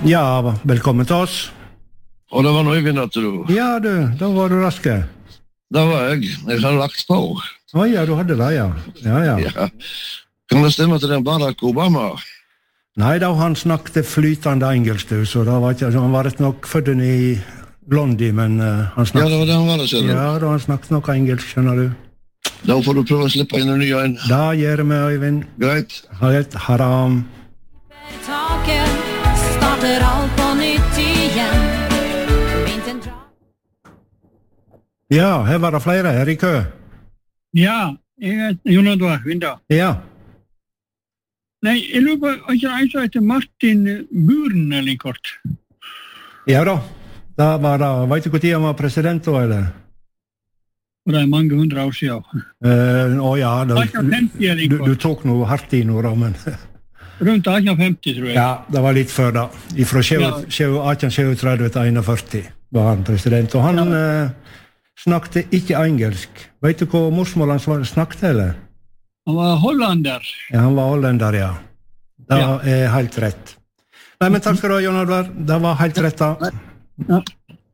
Ja, velkommen til oss. Og det var Øyvind at du... Ja, da var du raske. Det var jeg. Jeg har lagt på. Ja, du hadde det, ja. Ja. Ja. Kan det stemme til den Barack Obama? Nei, da han snakket flytende engelsk, så da var ikke, han var nok født i Blondie, men han snakket... Ja, det var det han var det, skjønner du. Ja, da han snakket nok engelsk, skjønner du. Da får du prøve å slippe inn en ny en. Da gjør vi, Øyvind. Greit. Haram. Starter alt på nytt igjen. Ja, her var det flere her i kø. Ja, jeg heter Jon Oddvar Vinda. Ja. Nei, jeg lurer på, har ikke jeg heter Martin Buren eller kort? Ja da. Da var det, vet du hvor tid han var president da, eller? Og det er mange 100 år siden. Ja, du tok noe hardt i noe da, men... Rundt 1850, tror jeg. Ja, det var litt før da. Fra 1837 til 41 var han president, og han snakket ikke engelsk. Vet du hva morsmål han snakket, eller? Han var hollander. Ja, han var hollander, ja. Det er helt rett. Nei, men takk skal du ha, Jon Oddvar. Det var helt rett da. Ja.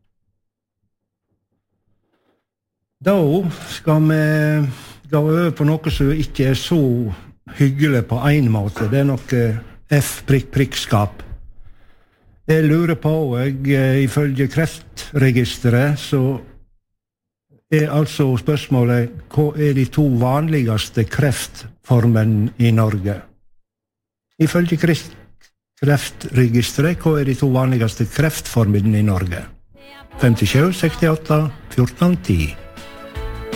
Da skal vi gå over på noe som ikke er så hyggelig på en måte. Det er noe F-prikk-prikk-skap. Jeg lurer på, ifølge Kreftregisteret, så er altså spørsmålet, hva er de 2 vanligste kreftformene i Norge? Ifølge Kreftregisteret, hva er de 2 vanligste kreftformene i Norge? 57, 68, 14, 10.